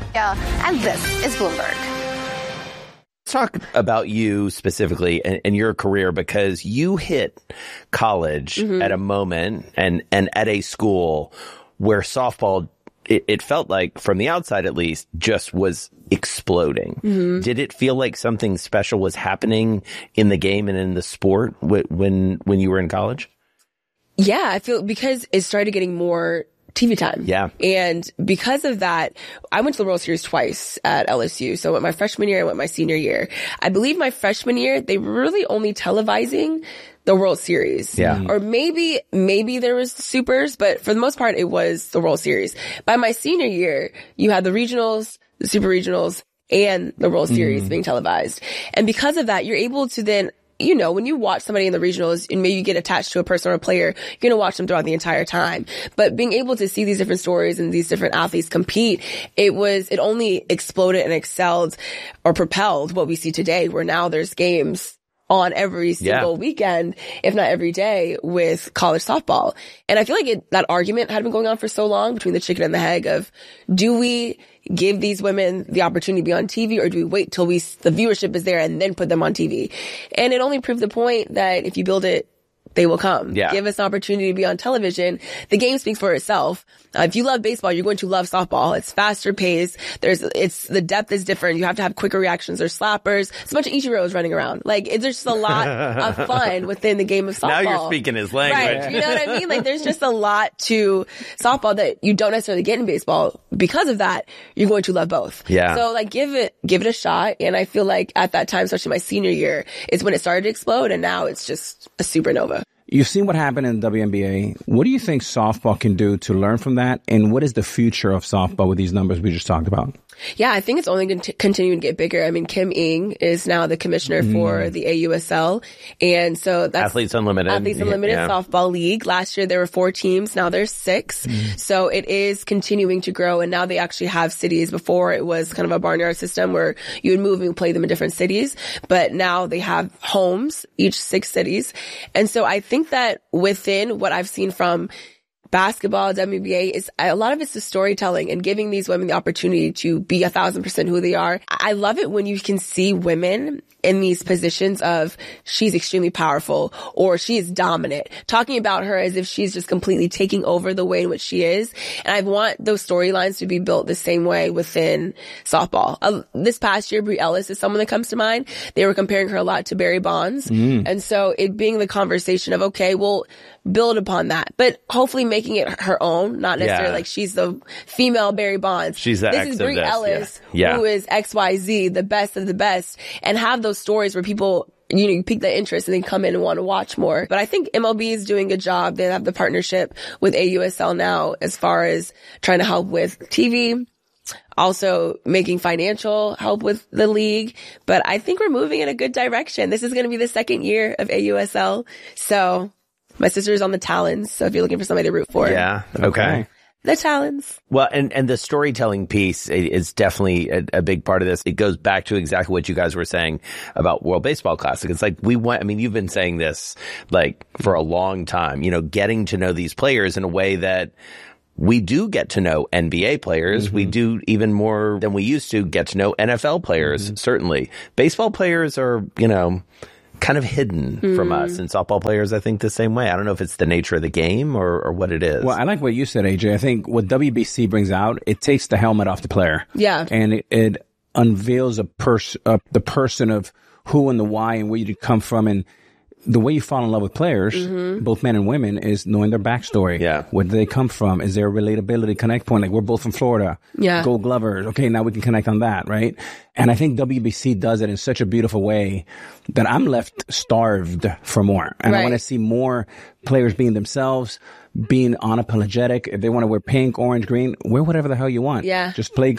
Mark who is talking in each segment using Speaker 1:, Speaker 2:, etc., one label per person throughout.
Speaker 1: And this is Bloomberg.
Speaker 2: Let's talk about you specifically and your career, because you hit college at a moment and at a school where softball, it felt like, from the outside at least, just was exploding. Did it feel like something special was happening in the game and in the sport when you were in college?
Speaker 3: Yeah, I feel because it started getting more TV time.
Speaker 2: Yeah.
Speaker 3: And because of that, I went to the World Series twice at LSU. So I went my freshman year, I went my senior year. I believe my freshman year, they were really only televising the World Series.
Speaker 2: Yeah.
Speaker 3: Or maybe there was the Supers, but for the most part, it was the World Series. By my senior year, you had the regionals, the Super Regionals, and the World Series being televised. And because of that, you're able to then, you know, when you watch somebody in the regionals and maybe you get attached to a person or a player, you're going to watch them throughout the entire time. But being able to see these different stories and these different athletes compete, it only exploded and excelled or propelled what we see today, where now there's games on every single weekend, if not every day, with college softball. And I feel like that argument had been going on for so long between the chicken and the egg of, do we give these women the opportunity to be on TV, or do we wait till the viewership is there and then put them on TV? And it only proved the point that if you build it, they will come.
Speaker 2: Yeah.
Speaker 3: Give us an opportunity to be on television. The game speaks for itself. If you love baseball, you're going to love softball. It's faster paced. The depth is different. You have to have quicker reactions. There's slappers. It's a bunch of Ichiros running around. Like, there's just a lot of fun within the game of softball.
Speaker 2: Now you're speaking his language.
Speaker 3: Right. You know what I mean? Like, there's just a lot to softball that you don't necessarily get in baseball. Because of that, you're going to love both.
Speaker 2: Yeah.
Speaker 3: So, like, give it a shot. And I feel like at that time, especially my senior year, is when it started to explode. And now it's just a supernova.
Speaker 4: You've seen what happened in the WNBA. What do you think softball can do to learn from that? And what is the future of softball with these numbers we just talked about?
Speaker 3: Yeah, I think it's only going to continue to get bigger. I mean, Kim Ng is now the commissioner for the AUSL. And so that's
Speaker 2: Athletes Unlimited
Speaker 3: softball league. Last year there were 4 teams. Now there's 6. So it is continuing to grow. And now they actually have cities. Before it was kind of a barnyard system where you would move and play them in different cities. But now they have homes, each 6 cities. And so I think that within what I've seen from basketball, WNBA, is a lot of it's the storytelling and giving these women the opportunity to be 1,000% who they are. I love it when you can see women in these positions of, she's extremely powerful or she is dominant, talking about her as if she's just completely taking over the way in which she is. And I want those storylines to be built the same way within softball. This past year, Brie Ellis is someone that comes to mind. They were comparing her a lot to Barry Bonds. And so it being the conversation of, okay, we'll build upon that, but hopefully making it her own, not necessarily like she's the female Barry Bonds.
Speaker 2: She's the
Speaker 3: This
Speaker 2: X
Speaker 3: is
Speaker 2: of
Speaker 3: Brie
Speaker 2: this,
Speaker 3: Ellis,
Speaker 2: yeah.
Speaker 3: who is XYZ, the best of the best, and have those stories where people, you pique the interest and then come in and want to watch more. But I think MLB is doing a good job. They have the partnership with AUSL now as far as trying to help with TV, also making financial help with the league. But I think we're moving in a good direction. This is going to be the 2nd year of AUSL. So my sister is on the Talons. So if you're looking for somebody to root for.
Speaker 2: Yeah. Okay.
Speaker 3: The Talons.
Speaker 2: Well, and the storytelling piece is definitely a big part of this. It goes back to exactly what you guys were saying about World Baseball Classic. It's like you've been saying this like for a long time, getting to know these players in a way that we do get to know NBA players. We do even more than we used to get to know NFL players, certainly. Baseball players are, kind of hidden from us, and softball players, I think, the same way. I don't know if it's the nature of the game or what it is.
Speaker 4: Well, I like what you said, AJ. I think what WBC brings out, it takes the helmet off the player.
Speaker 3: Yeah.
Speaker 4: And it unveils the person of who and the why and where you come from. And the way you fall in love with players, both men and women, is knowing their backstory.
Speaker 2: Yeah.
Speaker 4: Where do they come from? Is there a relatability connect point? Like, we're both from Florida.
Speaker 3: Yeah.
Speaker 4: Gold Glovers. Okay, now we can connect on that, right? And I think WBC does it in such a beautiful way that I'm left starved for more. And I want to see more players being themselves, being unapologetic. If they want to wear pink, orange, green, wear whatever the hell you want.
Speaker 3: Yeah.
Speaker 4: Just play,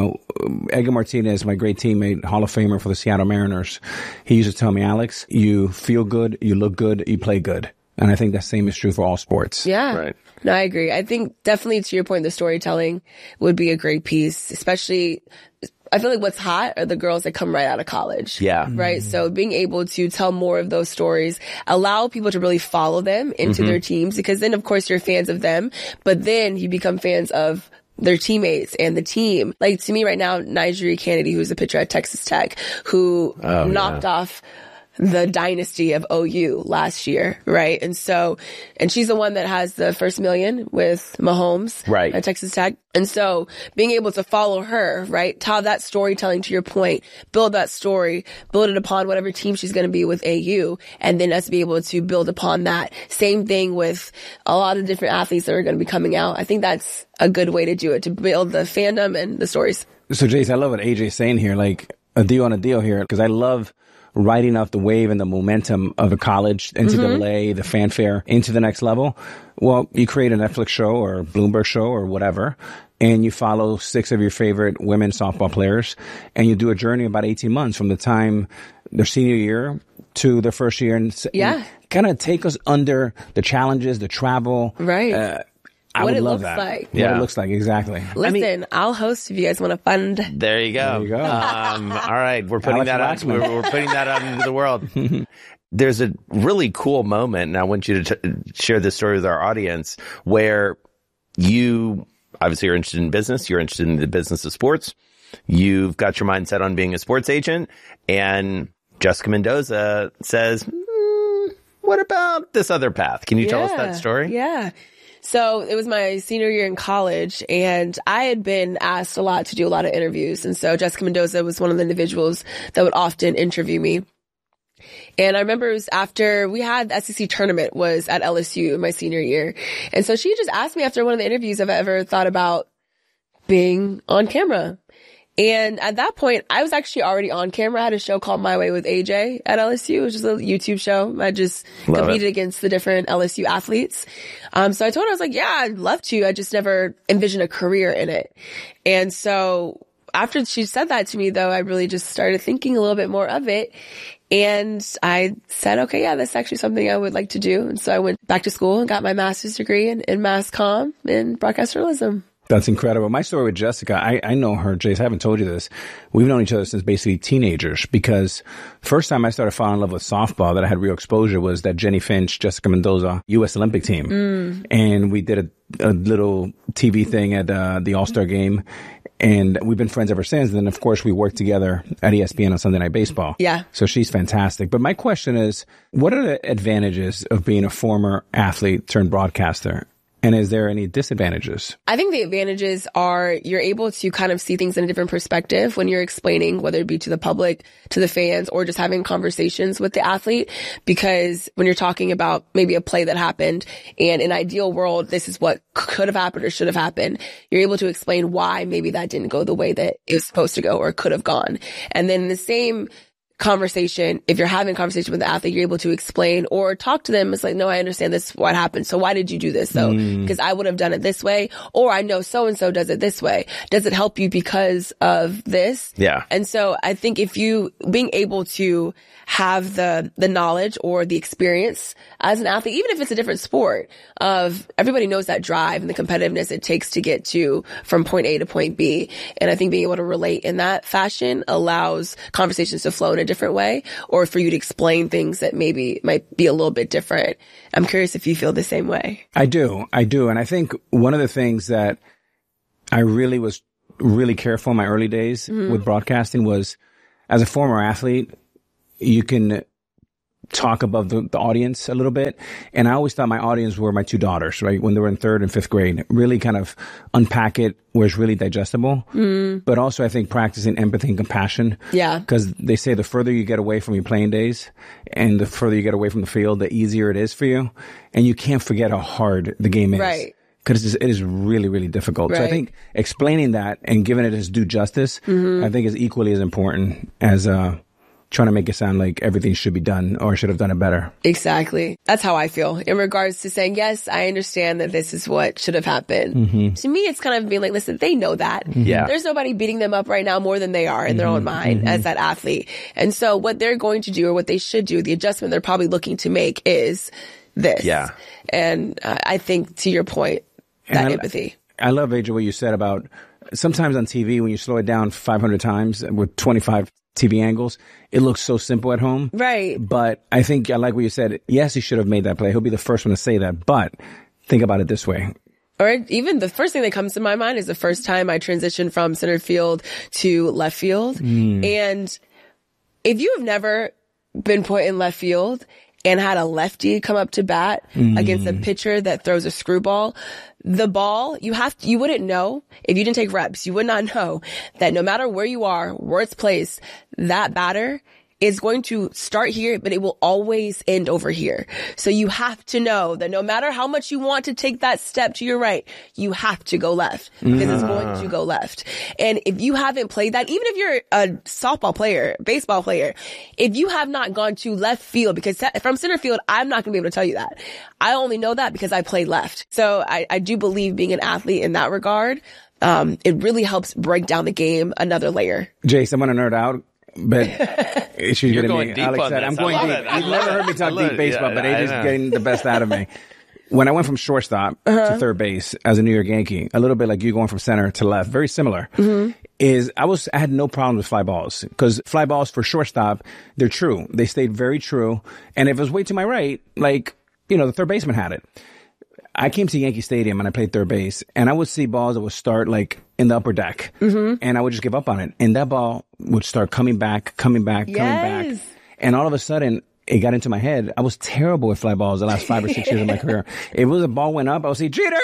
Speaker 4: Edgar Martinez, my great teammate, Hall of Famer for the Seattle Mariners. He used to tell me, Alex, you feel good, you look good, you play good. And I think the same is true for all sports.
Speaker 3: Yeah.
Speaker 2: Right.
Speaker 3: No, I agree. I think definitely to your point, the storytelling would be a great piece, especially I feel like what's hot are the girls that come right out of college.
Speaker 2: Yeah.
Speaker 3: Right. So being able to tell more of those stories, allow people to really follow them into their teams, because then of course you're fans of them, but then you become fans of their teammates and the team. Like to me right now, Nigeria Kennedy, who's a pitcher at Texas Tech, who knocked off the dynasty of OU last year, right? And she's the one that has the first million with Mahomes at Texas Tech. And so being able to follow her, right? Tell that storytelling, to your point, build that story, build it upon whatever team she's going to be with AU, and then us be able to build upon that. Same thing with a lot of different athletes that are going to be coming out. I think that's a good way to do it, to build the fandom and the stories.
Speaker 4: So Jace, I love what AJ's saying here, like a deal on a deal here, because I love riding off the wave and the momentum of a college, NCAA, the fanfare into the next level. Well, you create a Netflix show or a Bloomberg show or whatever, and you follow 6 of your favorite women softball players, and you do a journey about 18 months from the time their senior year to their first year, and kind of take us under the challenges, the travel.
Speaker 3: Right.
Speaker 4: I
Speaker 3: what
Speaker 4: would
Speaker 3: it
Speaker 4: love
Speaker 3: looks
Speaker 4: that.
Speaker 3: like.
Speaker 4: What it looks like, exactly.
Speaker 3: Listen, I'll host if you guys want to fund.
Speaker 2: There you go.
Speaker 4: There you go.
Speaker 2: All right, we're putting that out. We're putting that out into the world. There's a really cool moment, and I want you to share this story with our audience, where you obviously are interested in business. You're interested in the business of sports. You've got your mindset on being a sports agent, and Jessica Mendoza says, "What about this other path? Can you tell us that story?"
Speaker 3: Yeah. So it was my senior year in college, and I had been asked a lot to do a lot of interviews. And so Jessica Mendoza was one of the individuals that would often interview me. And I remember it was after we had the SEC tournament was at LSU in my senior year. And so she just asked me after one of the interviews if I ever thought about being on camera. And at that point, I was actually already on camera. I had a show called My Way with AJ at LSU, which is a YouTube show. I just competed against the different LSU athletes. So I told her, I was like, yeah, I'd love to. I just never envisioned a career in it. And so after she said that to me, though, I really just started thinking a little bit more of it. And I said, okay, yeah, that's actually something I would like to do. And so I went back to school and got my master's degree in mass comm and broadcast journalism.
Speaker 4: That's incredible. My story with Jessica, I know her, Jace, I haven't told you this. We've known each other since basically teenagers, because first time I started falling in love with softball that I had real exposure was that Jenny Finch, Jessica Mendoza U.S. Olympic team. And we did a little TV thing at the All-Star game. And we've been friends ever since. And then, of course, we worked together at ESPN on Sunday Night Baseball.
Speaker 3: Yeah.
Speaker 4: So she's fantastic. But my question is, what are the advantages of being a former athlete turned broadcaster? And is there any disadvantages?
Speaker 3: I think the advantages are you're able to kind of see things in a different perspective when you're explaining, whether it be to the public, to the fans, or just having conversations with the athlete. Because when you're talking about maybe a play that happened and in an ideal world, this is what could have happened or should have happened, you're able to explain why maybe that didn't go the way that it was supposed to go or could have gone. And then in the same conversation, if you're having a conversation with the athlete, you're able to explain or talk to them. It's like, no, I understand this, what happened. So why did you do this though? Because I would have done it this way, or I know so-and-so does it this way. Does it help you because of this?
Speaker 2: Yeah.
Speaker 3: And so I think if you being able to have the knowledge or the experience as an athlete, even if it's a different sport, of everybody knows that drive and the competitiveness it takes to get to from point A to point B. And I think being able to relate in that fashion allows conversations to flow in a different way, or for you to explain things that maybe might be a little bit different. I'm curious if you feel the same way.
Speaker 4: I do. And I think one of the things that I really was really careful in my early days with broadcasting was, as a former athlete, you can talk above the audience a little bit. And I always thought my audience were my 2 daughters, right? When they were in 3rd and 5th grade, really kind of unpack it where it's really digestible. But also I think practicing empathy and compassion.
Speaker 3: Yeah.
Speaker 4: Because they say the further you get away from your playing days and the further you get away from the field, the easier it is for you. And you can't forget how hard the game is.
Speaker 3: Right.
Speaker 4: Because it is really, really difficult.
Speaker 3: Right.
Speaker 4: So I think explaining that and giving it its due justice, I think is equally as important as, trying to make it sound like everything should be done or should have done it better.
Speaker 3: Exactly. That's how I feel in regards to saying, yes, I understand that this is what should have happened. To me, it's kind of being like, listen, they know that.
Speaker 2: Yeah.
Speaker 3: There's nobody beating them up right now more than they are in their own mind as that athlete. And so what they're going to do, or what they should do, the adjustment they're probably looking to make is this.
Speaker 2: Yeah.
Speaker 3: And I think, to your point, that empathy.
Speaker 4: I love, AJ, what you said about sometimes on TV, when you slow it down 500 times with 25 TV angles, it looks so simple at home.
Speaker 3: Right.
Speaker 4: But I think I like what you said. Yes, he should have made that play. He'll be the first one to say that. But think about it this way.
Speaker 3: Or even the first thing that comes to my mind is the first time I transitioned from center field to left field. And if you have never been put in left field and had a lefty come up to bat against a pitcher that throws a screwball, the ball, you wouldn't know if you didn't take reps. You would not know that no matter where you are, where it's placed, that batter is going to start here, but it will always end over here. So you have to know that no matter how much you want to take that step to your right, you have to go left because it's going to go left. And if you haven't played that, even if you're a softball player, baseball player, if you have not gone to left field, because from center field, I'm not going to be able to tell you that. I only know that because I played left. So I do believe being an athlete in that regard, it really helps break down the game another layer.
Speaker 4: Jace, I'm going to nerd out. But she's
Speaker 2: You're
Speaker 4: getting
Speaker 2: going
Speaker 4: me.
Speaker 2: deep
Speaker 4: Alex
Speaker 2: on
Speaker 4: said,
Speaker 2: this.
Speaker 4: I'm going deep. You've never heard me talk deep baseball, but
Speaker 2: I
Speaker 4: AJ's
Speaker 2: know.
Speaker 4: getting the best out of me. When I went from shortstop to third base as a New York Yankee, a little bit like you going from center to left, very similar, I had no problem with fly balls because fly balls for shortstop, they're true. They stayed very true. And if it was way to my right, the third baseman had it. I came to Yankee Stadium and I played third base, and I would see balls that would start in the upper deck, and I would just give up on it. And that ball would start coming back. And all of a sudden, it got into my head. I was terrible at fly balls the last 5 or 6 years of my career. If a ball went up, I would say, Jeter!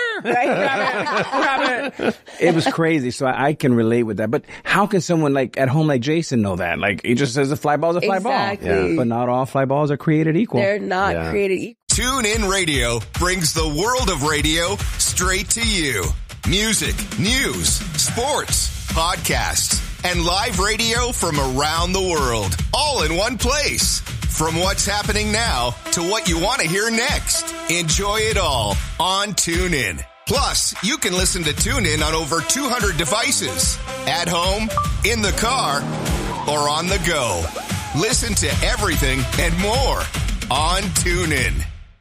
Speaker 4: Grab it! It was crazy. So I can relate with that. But how can someone at home like Jason know that? He just says a fly ball's a fly ball.
Speaker 3: Exactly.
Speaker 4: But not all fly balls are created equal.
Speaker 3: They're not created equal.
Speaker 5: TuneIn Radio brings the world of radio straight to you. Music, news, sports, podcasts, and live radio from around the world, all in one place. From what's happening now to what you want to hear next. Enjoy it all on TuneIn. Plus, you can listen to TuneIn on over 200 devices. At home, in the car, or on the go. Listen to everything and more on TuneIn.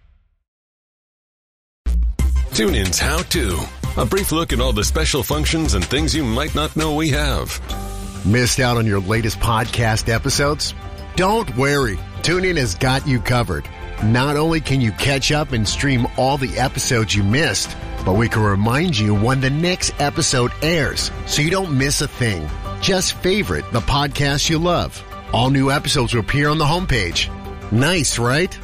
Speaker 6: TuneIn's How To. A brief look at all the special functions and things you might not know we have.
Speaker 7: Missed out on your latest podcast episodes? Don't worry. TuneIn has got you covered. Not only can you catch up and stream all the episodes you missed, but we can remind you when the next episode airs so you don't miss a thing. Just favorite the podcast you love. All new episodes will appear on the homepage. Nice, right?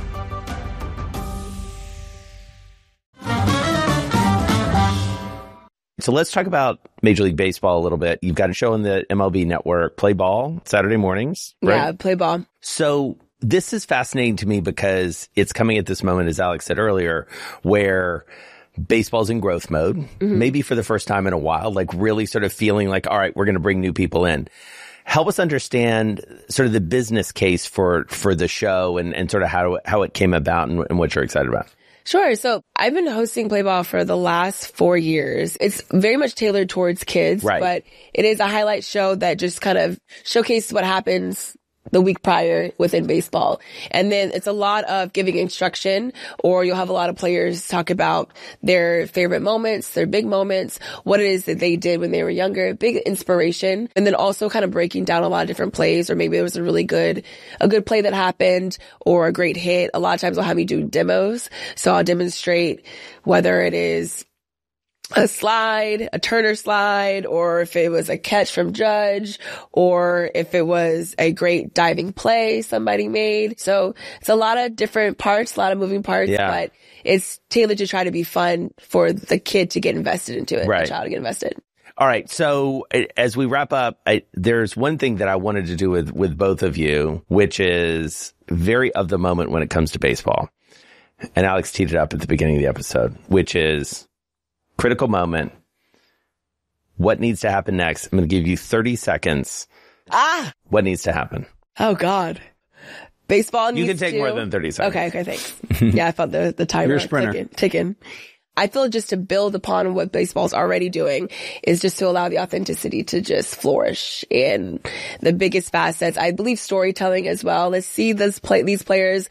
Speaker 2: So let's talk about Major League Baseball a little bit. You've got a show on the MLB Network, Play Ball, Saturday mornings, right?
Speaker 3: Yeah, Play Ball.
Speaker 2: So this is fascinating to me because it's coming at this moment, as Alex said earlier, where baseball's in growth mode, maybe for the first time in a while, really sort of feeling all right, we're going to bring new people in. Help us understand sort of the business case for the show and sort of how it came about and what you're excited about.
Speaker 3: Sure. So I've been hosting Play Ball for the last 4 years. It's very much tailored towards kids,
Speaker 2: right,
Speaker 3: but it is a highlight show that just kind of showcases what happens the week prior within baseball. And then it's a lot of giving instruction, or you'll have a lot of players talk about their favorite moments, their big moments, what it is that they did when they were younger, big inspiration. And then also kind of breaking down a lot of different plays, or maybe there was a good play that happened or a great hit. A lot of times I'll have me do demos. So I'll demonstrate whether it is a slide, a Turner slide, or if it was a catch from Judge, or if it was a great diving play somebody made. So it's a lot of different parts, a lot of moving parts, but it's tailored to try to be fun for the kid to get invested into it,
Speaker 2: right,
Speaker 3: the child to get invested.
Speaker 2: All right. So as we wrap up, there's one thing that I wanted to do with both of you, which is very of the moment when it comes to baseball. And Alex teed it up at the beginning of the episode, which is critical moment. What needs to happen next? I'm going to give you 30 seconds. What needs to happen?
Speaker 3: Oh, God. Baseball needs to...
Speaker 2: You can take more than 30 seconds.
Speaker 3: Okay, thanks. Yeah, I felt the timer
Speaker 4: You're a sprinter.
Speaker 3: ticking. I feel just to build upon what baseball's already doing is just to allow the authenticity to just flourish in the biggest facets. I believe storytelling as well. Let's see these players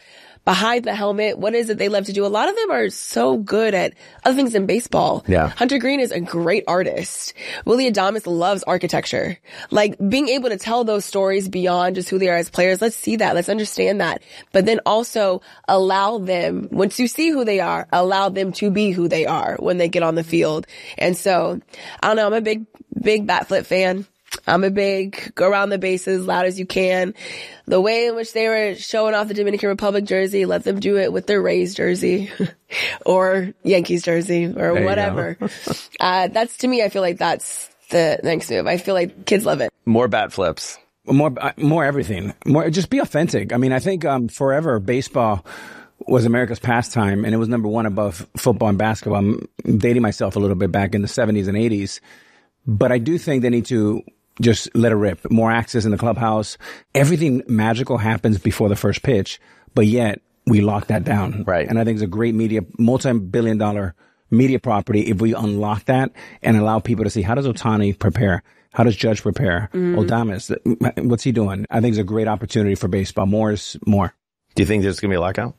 Speaker 3: behind the helmet. What is it they love to do? A lot of them are so good at other things in baseball.
Speaker 2: Yeah.
Speaker 3: Hunter Green is a great artist. Willy Adames loves architecture. Like, being able to tell those stories beyond just who they are as players, let's see that. Let's understand that. But then also allow them, once you see who they are, allow them to be who they are when they get on the field. And so, I don't know, I'm a big bat flip fan. I'm a big go around the bases loud as you can. The way in which they were showing off the Dominican Republic jersey, let them do it with their Rays jersey or Yankees jersey or whatever. That's, to me, I feel like that's the next move. I feel like kids love it.
Speaker 2: More bat flips.
Speaker 4: More everything. More, just be authentic. I mean, I think, forever baseball was America's pastime, and it was number one above football and basketball. I'm dating myself a little bit back in the 70s and 80s. But I do think they need to just let it rip. More access in the clubhouse. Everything magical happens before the first pitch, but yet we lock that down.
Speaker 2: Right.
Speaker 4: And I think it's a great multi-billion-dollar media property if we unlock that and allow people to see, how does Ohtani prepare? How does Judge prepare? Adames, what's he doing? I think it's a great opportunity for baseball. More is more.
Speaker 2: Do you think there's going to be a lockout?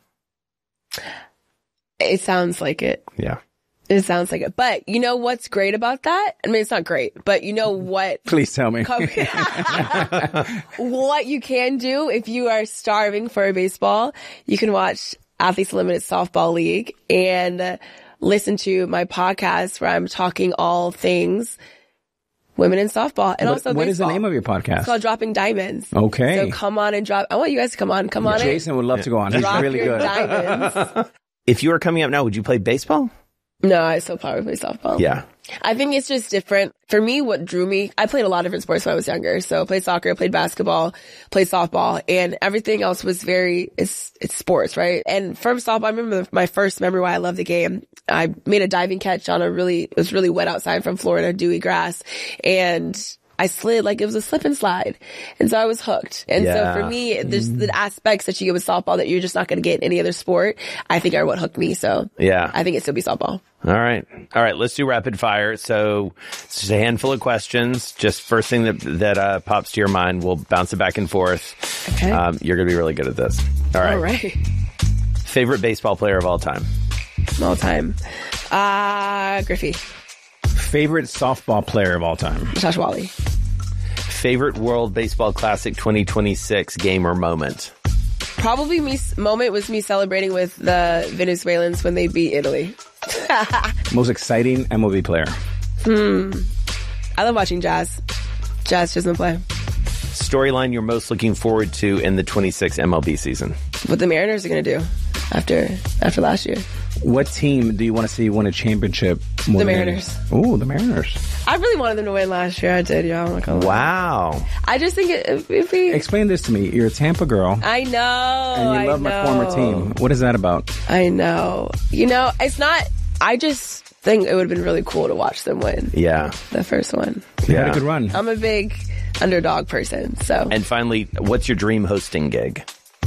Speaker 3: It sounds like it.
Speaker 2: Yeah.
Speaker 3: It sounds like it. But you know what's great about that? I mean, it's not great, but you know what?
Speaker 4: Please tell me.
Speaker 3: What you can do if you are starving for a baseball, you can watch Athletes Unlimited Softball League and listen to my podcast where I'm talking all things women in softball and also
Speaker 4: what
Speaker 3: baseball.
Speaker 4: Is the name of your podcast?
Speaker 3: It's called Dropping Diamonds.
Speaker 4: Okay.
Speaker 3: So come on and drop. I want you guys to come on. Come on.
Speaker 4: Jason would love to go on. He's
Speaker 3: Drop
Speaker 4: really
Speaker 3: your
Speaker 4: good.
Speaker 3: Diamonds.
Speaker 2: If you were coming up now, would you play baseball?
Speaker 3: No, I still probably play softball.
Speaker 2: Yeah.
Speaker 3: I think it's just different. For me, what drew me, I played a lot of different sports when I was younger. So I played soccer, played basketball, played softball, and everything else was it's sports, right? And from softball, I remember my first memory why I loved the game. I made a diving catch on it was really wet outside from Florida, dewy grass. And I slid like it was a slip and slide. And so I was hooked. And so for me, there's the aspects that you get with softball that you're just not going to get in any other sport, I think are what hooked me. So
Speaker 2: yeah,
Speaker 3: I think it'd still be softball.
Speaker 2: All right. Let's do rapid fire. So it's just a handful of questions. Just first thing that pops to your mind. We'll bounce it back and forth.
Speaker 3: Okay.
Speaker 2: You're going to be really good at this. All right.
Speaker 3: All right.
Speaker 2: Favorite baseball player of all time?
Speaker 3: All time. Griffey.
Speaker 4: Favorite softball player of all time?
Speaker 3: Josh Wally.
Speaker 2: Favorite World Baseball Classic 2026 game or moment?
Speaker 3: Probably moment was me celebrating with the Venezuelans when they beat Italy.
Speaker 4: Most exciting MLB player?
Speaker 3: I love watching Jazz. Jazz doesn't play.
Speaker 2: Storyline you're most looking forward to in the 26 MLB season?
Speaker 3: What the Mariners are going to do after last year.
Speaker 4: What team do you want to see win a championship more
Speaker 3: The
Speaker 4: than
Speaker 3: Mariners.
Speaker 4: Oh, the Mariners.
Speaker 3: I really wanted them to win last year. I did, y'all. I'm not gonna lie.
Speaker 2: Wow.
Speaker 3: I just think if we...
Speaker 4: Explain this to me. You're a Tampa girl.
Speaker 3: I know.
Speaker 4: And you love my former team. What is that about?
Speaker 3: I know. You know, it's not... I just think it would have been really cool to watch them win.
Speaker 2: Yeah.
Speaker 3: The first one.
Speaker 4: You had a good run.
Speaker 3: I'm a big underdog person, so...
Speaker 2: And finally, what's your dream hosting gig?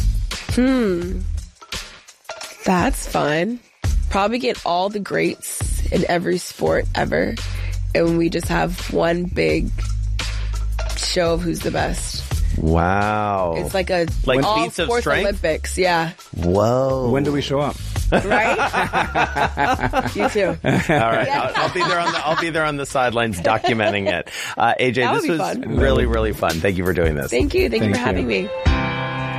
Speaker 3: That's fun. Probably get all the greats in every sport ever. And we just have one big show of who's the best.
Speaker 2: Wow.
Speaker 3: It's like a
Speaker 2: Like
Speaker 3: all
Speaker 2: feats of
Speaker 3: sports
Speaker 2: strength?
Speaker 3: Olympics. Yeah.
Speaker 2: Whoa.
Speaker 4: When do we show up?
Speaker 3: Right? You too.
Speaker 2: All right. I'll be there on the sidelines documenting it. AJ,
Speaker 3: That would
Speaker 2: this
Speaker 3: be
Speaker 2: was
Speaker 3: fun.
Speaker 2: really, really fun. Thank you for doing this.
Speaker 3: Thank you. Thank you
Speaker 4: Thank
Speaker 3: for having
Speaker 4: you.
Speaker 3: me.